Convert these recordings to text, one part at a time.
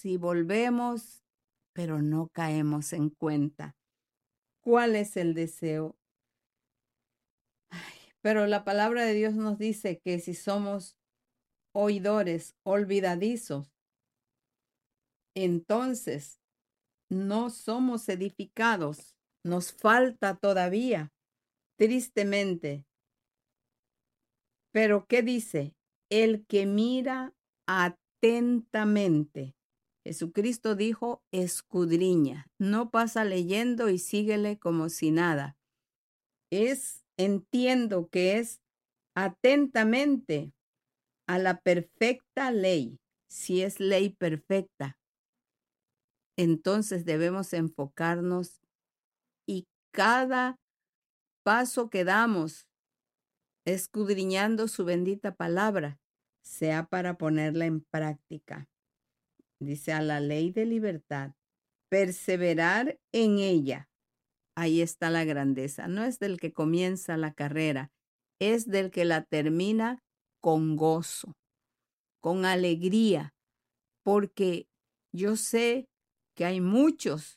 vamos y volvemos, pero no caemos en cuenta. ¿Cuál es el deseo? Pero la palabra de Dios nos dice que si somos oidores olvidadizos, entonces no somos edificados. Nos falta todavía, tristemente. Pero ¿qué dice? El que mira atentamente. Jesucristo dijo, escudriña. No pasa leyendo y síguele como si nada. Entiendo que es atentamente a la perfecta ley. Si es ley perfecta, entonces debemos enfocarnos y cada paso que damos escudriñando su bendita palabra sea para ponerla en práctica. Dice a la ley de libertad, perseverar en ella. Ahí está la grandeza. No es del que comienza la carrera, es del que la termina con gozo, con alegría, porque yo sé que hay muchos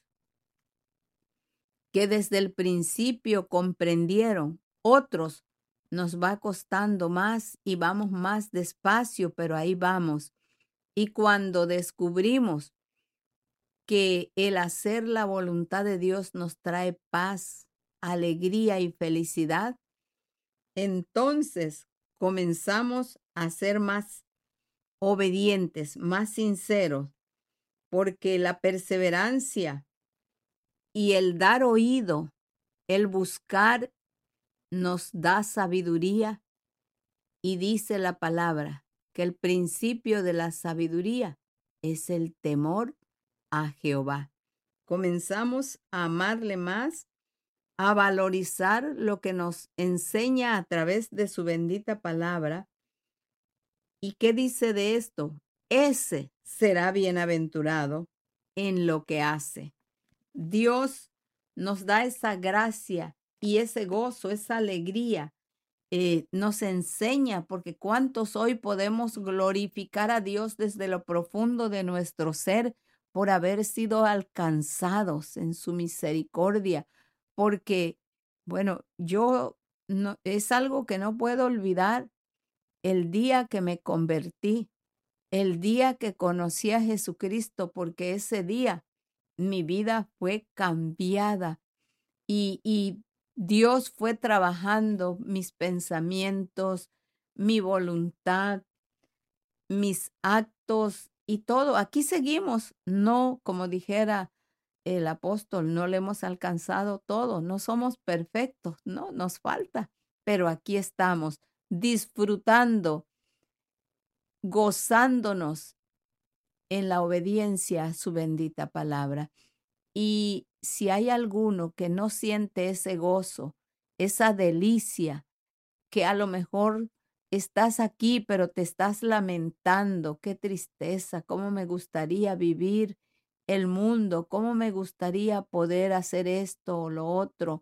que desde el principio comprendieron, otros nos va costando más y vamos más despacio, pero ahí vamos. Y cuando descubrimos que el hacer la voluntad de Dios nos trae paz, alegría y felicidad, entonces comenzamos a ser más obedientes, más sinceros, porque la perseverancia y el dar oído, el buscar, nos da sabiduría, y dice la palabra que el principio de la sabiduría es el temor a Jehová. Comenzamos a amarle más, a valorizar lo que nos enseña a través de su bendita palabra. ¿Y qué dice de esto? Ese será bienaventurado en lo que hace. Dios nos da esa gracia y ese gozo, esa alegría. Nos enseña, porque cuántos hoy podemos glorificar a Dios desde lo profundo de nuestro ser por haber sido alcanzados en su misericordia, porque, bueno, yo no, es algo que no puedo olvidar el día que me convertí, el día que conocí a Jesucristo, porque ese día mi vida fue cambiada y Dios fue trabajando mis pensamientos, mi voluntad, mis actos y todo. Aquí seguimos, no, como dijera el apóstol, no le hemos alcanzado todo, no somos perfectos, no, nos falta, pero aquí estamos disfrutando, gozándonos en la obediencia a su bendita palabra. Y si hay alguno que no siente ese gozo, esa delicia, que a lo mejor estás aquí, pero te estás lamentando, qué tristeza, cómo me gustaría vivir el mundo, cómo me gustaría poder hacer esto o lo otro.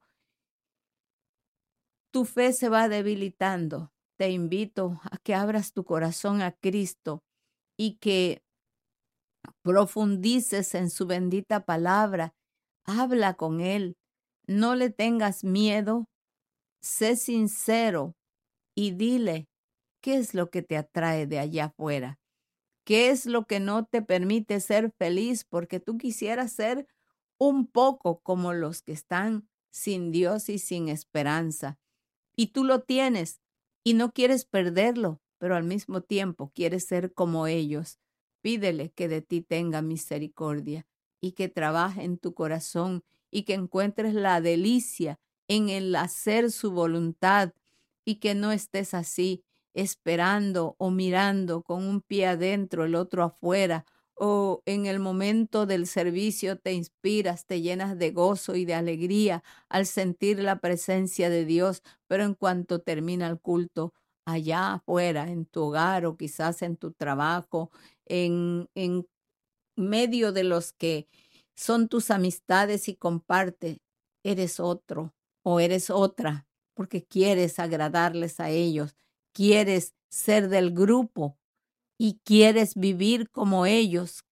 Tu fe se va debilitando. Te invito a que abras tu corazón a Cristo y que profundices en su bendita palabra. Habla con Él. No le tengas miedo. Sé sincero y dile qué es lo que te atrae de allá afuera. ¿Qué es lo que no te permite ser feliz? Porque tú quisieras ser un poco como los que están sin Dios y sin esperanza. Y tú lo tienes y no quieres perderlo, pero al mismo tiempo quieres ser como ellos. Pídele que de ti tenga misericordia y que trabaje en tu corazón y que encuentres la delicia en el hacer su voluntad y que no estés así esperando o mirando con un pie adentro, el otro afuera, o en el momento del servicio te inspiras, te llenas de gozo y de alegría al sentir la presencia de Dios, pero en cuanto termina el culto, allá afuera, en tu hogar o quizás en tu trabajo, en medio de los que son tus amistades y comparte, eres otro o eres otra, porque quieres agradarles a ellos, quieres ser del grupo y quieres vivir como ellos,